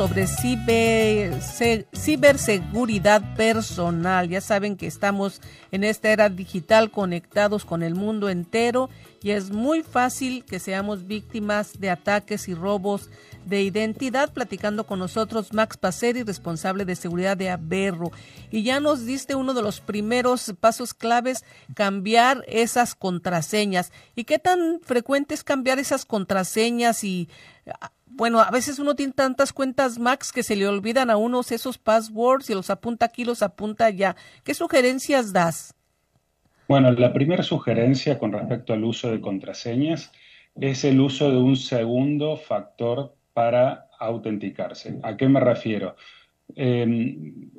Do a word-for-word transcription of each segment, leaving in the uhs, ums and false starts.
sobre ciber, se, ciberseguridad personal. Ya saben que estamos en esta era digital conectados con el mundo entero y es muy fácil que seamos víctimas de ataques y robos de identidad. Platicando con nosotros Max Paceri, responsable de seguridad de Averro. Y ya nos diste uno de los primeros pasos claves, cambiar esas contraseñas. ¿Y qué tan frecuente es cambiar esas contraseñas? Y bueno, a veces uno tiene tantas cuentas, Max, que se le olvidan a unos esos passwords y los apunta aquí, los apunta allá. ¿Qué sugerencias das? Bueno, la primera sugerencia con respecto al uso de contraseñas es el uso de un segundo factor para autenticarse. ¿A qué me refiero? Eh,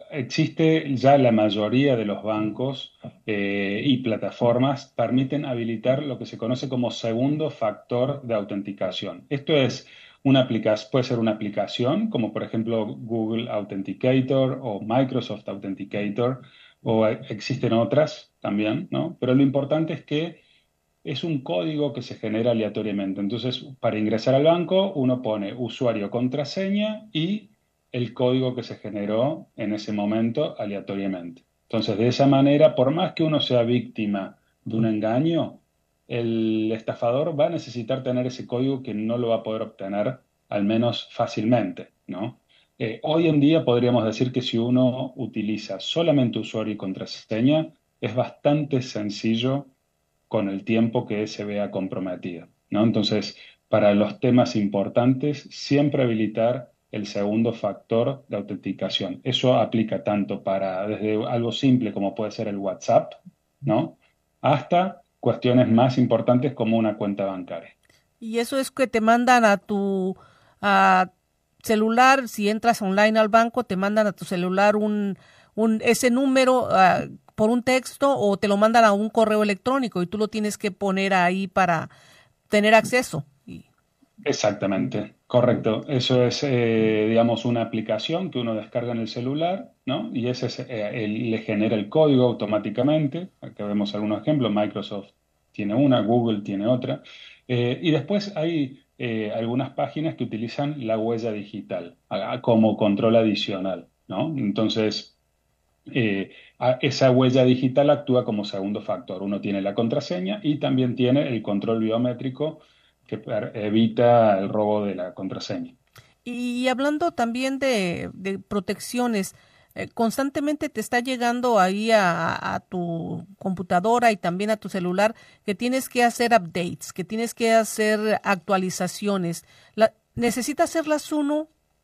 existe ya la mayoría de los bancos eh, y plataformas permiten habilitar lo que se conoce como segundo factor de autenticación. Esto es una aplicación, puede ser una aplicación como por ejemplo Google Authenticator o Microsoft Authenticator o eh, existen otras también, ¿no? Pero lo importante es que es un código que se genera aleatoriamente. Entonces, para ingresar al banco, uno pone usuario, contraseña y el código que se generó en ese momento aleatoriamente. Entonces, de esa manera, por más que uno sea víctima de un engaño, el estafador va a necesitar tener ese código que no lo va a poder obtener, al menos fácilmente, ¿no? Eh, hoy en día podríamos decir que si uno utiliza solamente usuario y contraseña, es bastante sencillo con el tiempo que se vea comprometido, ¿no? Entonces, para los temas importantes, siempre habilitar el segundo factor de autenticación. Eso aplica tanto para desde algo simple como puede ser el WhatsApp, ¿no? Hasta cuestiones más importantes como una cuenta bancaria. Y eso es que te mandan a tu a celular, si entras online al banco, te mandan a tu celular un, un ese número uh, por un texto o te lo mandan a un correo electrónico y tú lo tienes que poner ahí para tener acceso. Y, Exactamente, correcto. Eso es, eh, digamos, una aplicación que uno descarga en el celular, ¿no? Y ese es, eh, el- le genera el código automáticamente. Acá vemos algunos ejemplos. Microsoft tiene una, Google tiene otra. Eh, y después hay eh, algunas páginas que utilizan la huella digital ah, como control adicional, ¿no? Entonces, eh, a- esa huella digital actúa como segundo factor. Uno tiene la contraseña y también tiene el control biométrico que per- evita el robo de la contraseña. y hablando también de, de protecciones, eh, constantemente te está llegando ahí a, a tu computadora y también a tu celular que tienes que hacer updates, que tienes que hacer actualizaciones. La, ¿necesitas hacerlas uno?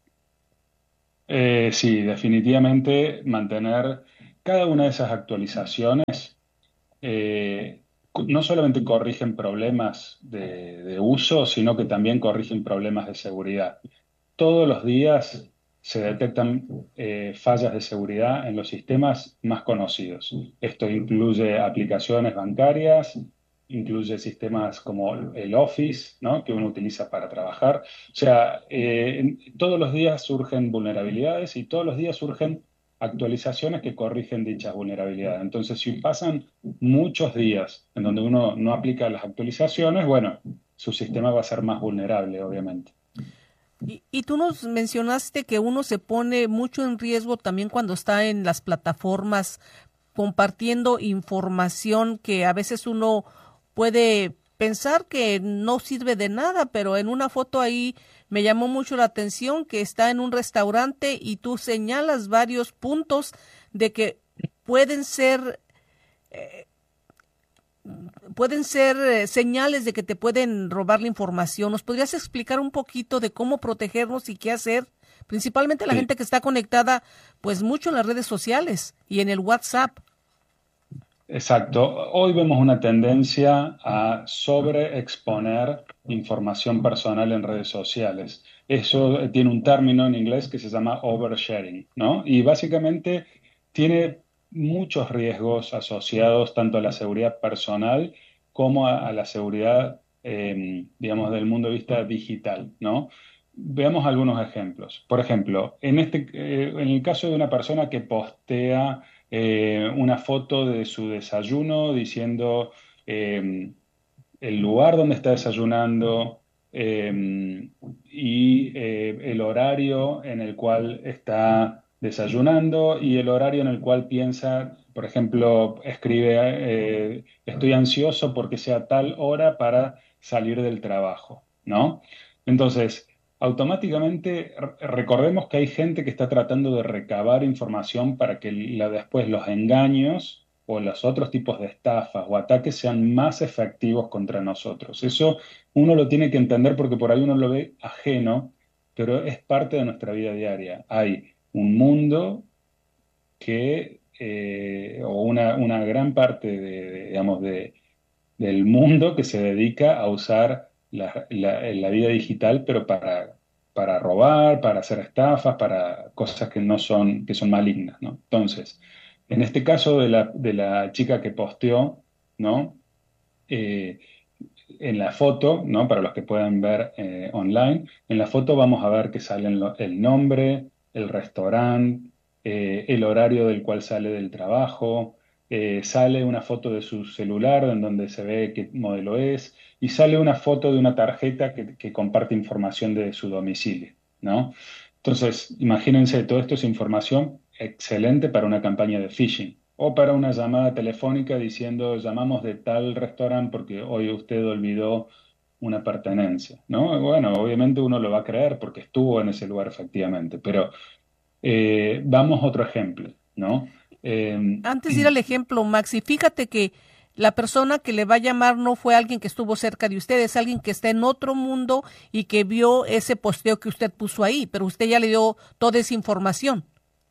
Eh, sí, definitivamente mantener cada una de esas actualizaciones eh, co- no solamente corrigen problemas de, de uso, sino que también corrigen problemas de seguridad. Todos los días se detectan eh, fallas de seguridad en los sistemas más conocidos. Esto incluye aplicaciones bancarias, incluye sistemas como el Office, ¿no? Que uno utiliza para trabajar. O sea, eh, en- todos los días surgen vulnerabilidades y todos los días surgen actualizaciones que corrigen dichas vulnerabilidades. Entonces, si pasan muchos días en donde uno no aplica las actualizaciones, bueno, su sistema va a ser más vulnerable, obviamente. Y, y tú nos mencionaste que uno se pone mucho en riesgo también cuando está en las plataformas compartiendo información que a veces uno puede pensar que no sirve de nada, pero en una foto ahí me llamó mucho la atención que está en un restaurante y tú señalas varios puntos de que pueden ser pueden ser eh, señales de que te pueden robar la información. ¿Nos podrías explicar un poquito de cómo protegernos y qué hacer? Principalmente la Sí. gente que está conectada pues mucho en las redes sociales y en el WhatsApp. Exacto. Hoy vemos una tendencia a sobreexponer información personal en redes sociales. Eso eh, tiene un término en inglés que se llama oversharing, ¿no? Y básicamente tiene muchos riesgos asociados tanto a la seguridad personal como a, a la seguridad, eh, digamos, del mundo de vista digital, ¿no? Veamos algunos ejemplos. Por ejemplo, en este, eh, en el caso de una persona que postea eh, una foto de su desayuno diciendo eh, el lugar donde está desayunando, eh, y eh, el horario en el cual está desayunando y el horario en el cual piensa, por ejemplo, escribe, eh, estoy ansioso porque sea tal hora para salir del trabajo, ¿no? Entonces, automáticamente re- recordemos que hay gente que está tratando de recabar información para que la- después los engaños o los otros tipos de estafas o ataques sean más efectivos contra nosotros. Eso uno lo tiene que entender porque por ahí uno lo ve ajeno, pero es parte de nuestra vida diaria. Hay un mundo que, eh, o una, una gran parte de, de, digamos, de, del mundo que se dedica a usar la, la- la vida digital, pero para, para robar, para hacer estafas, para cosas que no son, que son malignas, ¿no? Entonces, en este caso de la, de la chica que posteó, ¿no? Eh, en la foto, ¿no? Para los que puedan ver eh, online, en la foto vamos a ver que salen lo- el nombre, el restaurante, eh, el horario del cual sale del trabajo, eh, sale una foto de su celular en donde se ve qué modelo es, y sale una foto de una tarjeta que, que comparte información de su domicilio, ¿no? Entonces, imagínense, todo esto es información excelente para una campaña de phishing o para una llamada telefónica diciendo llamamos de tal restaurante porque hoy usted olvidó una pertenencia, ¿no? Bueno, obviamente uno lo va a creer porque estuvo en ese lugar efectivamente, pero eh, vamos a otro ejemplo, ¿no? Eh, Antes de ir al ejemplo, Maxi, fíjate que la persona que le va a llamar no fue alguien que estuvo cerca de usted, es alguien que está en otro mundo y que vio ese posteo que usted puso ahí, pero usted ya le dio toda esa información.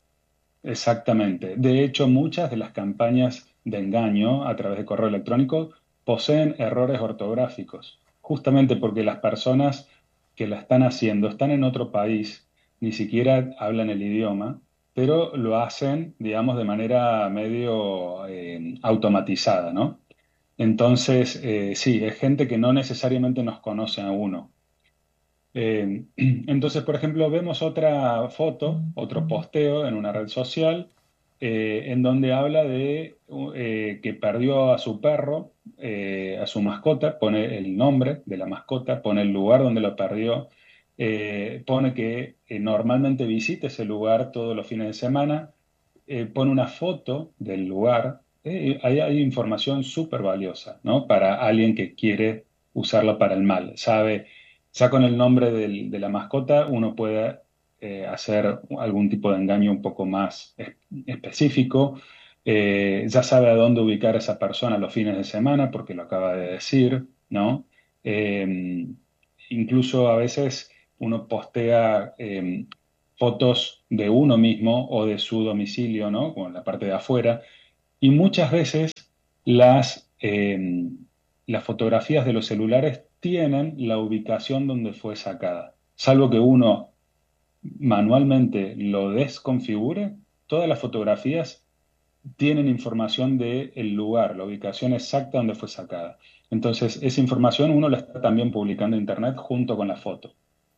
Exactamente. De hecho, muchas de las campañas de engaño a través de correo electrónico poseen errores ortográficos, justamente porque las personas que la están haciendo están en otro país, ni siquiera hablan el idioma, pero lo hacen, digamos, de manera medio eh, automatizada, ¿no? Entonces, eh, sí, es gente que no necesariamente nos conoce a uno. Eh, entonces, por ejemplo, vemos otra foto, otro posteo en una red social, eh, en donde habla de eh, que perdió a su perro, eh, a su mascota, pone el nombre de la mascota, pone el lugar donde lo perdió, eh, pone que eh, normalmente visita ese lugar todos los fines de semana, eh, pone una foto del lugar. Eh, hay, hay información súper valiosa, ¿no? Para alguien que quiere usarlo para el mal. Sabe, ya con el nombre del- de la mascota uno puede eh, hacer algún tipo de engaño un poco más es- específico. Eh, ya sabe a dónde ubicar a esa persona los fines de semana porque lo acaba de decir, ¿no? Eh, incluso a veces uno postea eh, fotos de uno mismo o de su domicilio, ¿no? Como en la parte de afuera. Y muchas veces las, eh, las fotografías de los celulares tienen la ubicación donde fue sacada. Salvo que uno manualmente lo desconfigure, todas las fotografías tienen información del lugar, la ubicación exacta donde fue sacada. Entonces, esa información uno la está también publicando en Internet junto con la foto.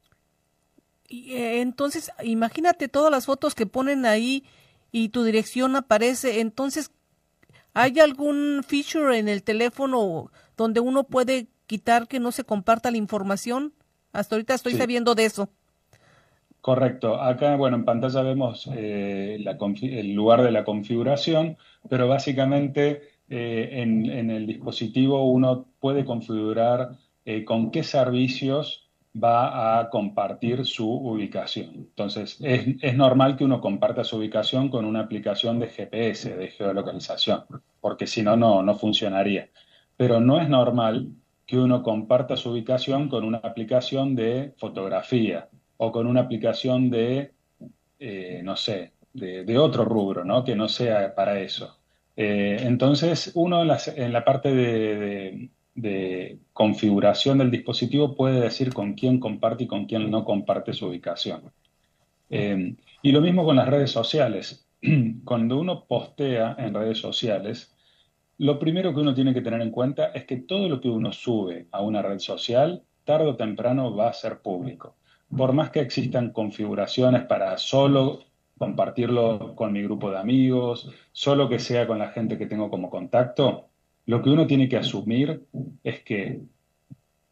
Y, eh, entonces, imagínate todas las fotos que ponen ahí y tu dirección aparece. Entonces, ¿hay algún feature en el teléfono donde uno puede quitar que no se comparta la información? Hasta ahorita estoy Sí. sabiendo de eso. Correcto. Acá, bueno, en pantalla vemos eh, la confi- el lugar de la configuración, pero básicamente eh, en, en el dispositivo uno puede configurar eh, con qué servicios va a compartir su ubicación. Entonces, es, es normal que uno comparta su ubicación con una aplicación de G P S, de geolocalización, porque si no, no, no funcionaría. Pero no es normal que uno comparta su ubicación con una aplicación de fotografía o con una aplicación de, eh, no sé, de, de otro rubro, ¿no? Que no sea para eso. Eh, entonces, uno en la, en la parte de, de- de configuración del dispositivo puede decir con quién comparte y con quién no comparte su ubicación. Eh, y lo mismo con las redes sociales. Cuando uno postea en redes sociales, lo primero que uno tiene que tener en cuenta es que todo lo que uno sube a una red social, tarde o temprano va a ser público. Por más que existan configuraciones para solo compartirlo con mi grupo de amigos, solo que sea con la gente que tengo como contacto, lo que uno tiene que asumir es que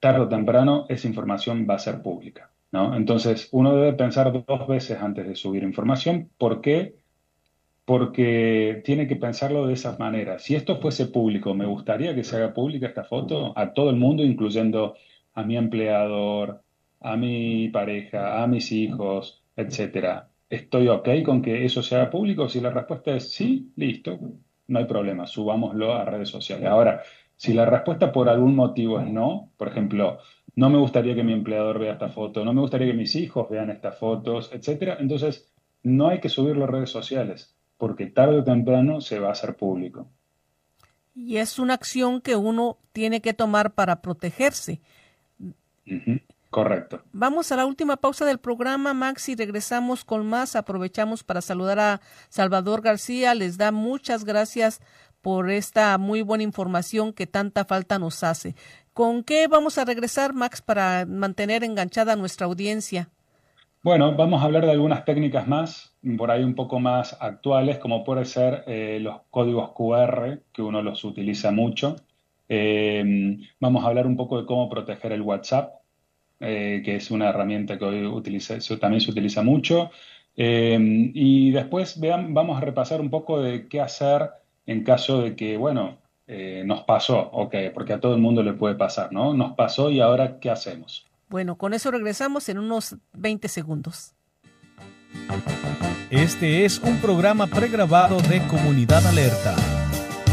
tarde o temprano esa información va a ser pública, ¿no? Entonces, uno debe pensar dos veces antes de subir información. ¿Por qué? Porque tiene que pensarlo de esa manera. Si esto fuese público, ¿me gustaría que se haga pública esta foto a todo el mundo, incluyendo a mi empleador, a mi pareja, a mis hijos, etcétera? ¿Estoy ok con que eso se haga público? Si la respuesta es sí, listo, no hay problema, subámoslo a redes sociales. Ahora, si la respuesta por algún motivo es no, por ejemplo, no me gustaría que mi empleador vea esta foto, no me gustaría que mis hijos vean estas fotos, etcétera, entonces no hay que subirlo a redes sociales porque tarde o temprano se va a hacer público. Y es una acción que uno tiene que tomar para protegerse. Uh-huh. Correcto. Vamos a la última pausa del programa, Max, y regresamos con más. Aprovechamos para saludar a Salvador García. Les da muchas gracias por esta muy buena información que tanta falta nos hace. ¿Con qué vamos a regresar, Max, para mantener enganchada a nuestra audiencia? Bueno, vamos a hablar de algunas técnicas más, por ahí un poco más actuales, como puede ser eh, los códigos cu erre, que uno los utiliza mucho. Eh, vamos a hablar un poco de cómo proteger el WhatsApp, eh, que es una herramienta que hoy utiliza, eso también se utiliza mucho. Eh, y después vean, vamos a repasar un poco de qué hacer en caso de que, bueno, eh, nos pasó, ok, porque a todo el mundo le puede pasar, ¿no? Nos pasó y ahora, ¿qué hacemos? Bueno, con eso regresamos en unos veinte segundos. Este es un programa pregrabado de Comunidad Alerta.